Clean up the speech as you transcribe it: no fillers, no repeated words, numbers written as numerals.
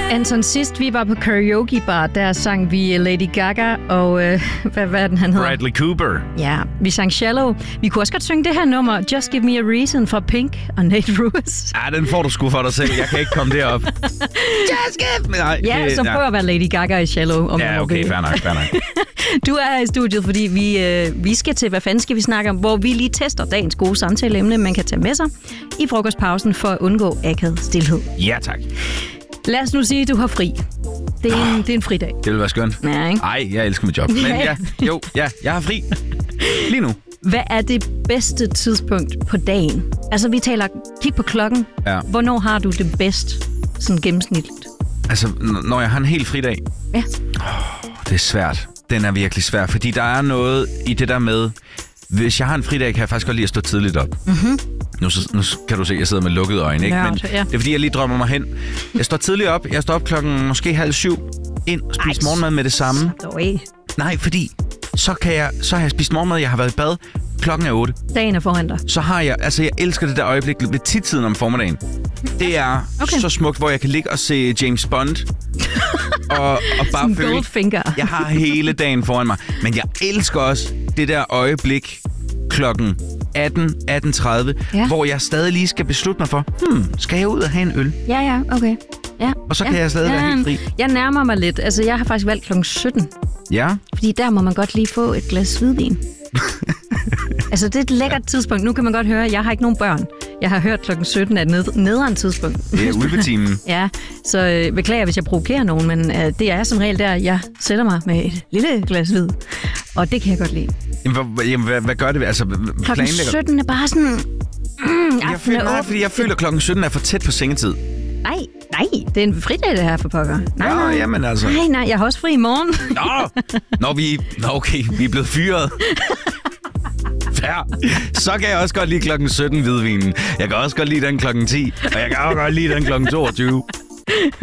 Anton, sidst vi var på karaoke bar, der sang vi Lady Gaga og hvad er den, han hedder? Bradley Cooper. Ja, vi sang Shallow. Vi kunne også godt synge det her nummer, Just Give Me a Reason fra Pink og Nate Ruess. Ja, den får du sgu for dig selv. Jeg kan ikke komme derop. Just give me... Nej, ja, så prøv at være Lady Gaga i Shallow. Om ja, okay, fair nok. Du er her i studiet, fordi vi skal til, hvad fanden skal vi snakke om, hvor vi lige tester dagens gode samtaleemne, man kan tage med sig i frokostpausen for at undgå akavet stilhed. Ja, tak. Lad os nu sige, at du har fri. Det er en fridag. Det vil være skønt. Ja, ikke? Ej, jeg elsker mit job. Men jeg har fri. Lige nu. Hvad er det bedste tidspunkt på dagen? Altså, vi taler, kig på klokken. Ja. Hvornår har du det bedst, sådan gennemsnitligt? Altså, når jeg har en helt fridag? Ja. Det er svært. Den er virkelig svær, fordi der er noget i det der med, hvis jeg har en fridag, kan jeg faktisk godt lide at stå tidligt op. Mm-hmm. Nu kan du se, at jeg sidder med lukkede øjne, ikke? Men ja. det er fordi, jeg lige drømmer mig hen. Jeg står tidligt op. Jeg står op klokken måske 6:30. Ind og spiser morgenmad med det samme. Nej, fordi så har jeg spist morgenmad, jeg har været i bad. Klokken er 8. Dagen er foran dig. Så har jeg elsker det der øjeblik ved tidtiden om formiddagen. Det er så smukt, hvor jeg kan ligge og se James Bond. og bare føle, Goldfinger. Jeg har hele dagen foran mig. Men jeg elsker også det der øjeblik klokken 18:30, hvor jeg stadig lige skal beslutte mig for, skal jeg ud og have en øl? Ja, okay. Ja, og så kan jeg stadig være helt fri. Jeg nærmer mig lidt. Altså, jeg har faktisk valgt klokken 17. Ja. Fordi der må man godt lige få et glas hvidvin. Altså, det er et lækkert tidspunkt. Nu kan man godt høre, at jeg har ikke nogen børn. Jeg har hørt klokken 17 er et nederen tidspunkt. Det er ulvetimen. Ja, så beklager, hvis jeg provokerer nogen, men det er som regel der, jeg sætter mig med et lille glas hvid. Og det kan jeg godt lide. Jamen, hvad gør det? Altså, klokken 17 er bare sådan... jeg føler, at klokken 17 er for tæt på sengetid. Nej, det er en fridag, det her for pokker. Nej. Jamen altså. Nej, jeg har også fri i morgen. Okay, vi er blevet fyret. Fair. Så kan jeg også godt lide klokken 17 hvidvinen. Jeg kan også godt lide den klokken 10. Og jeg kan også godt lide den klokken 22.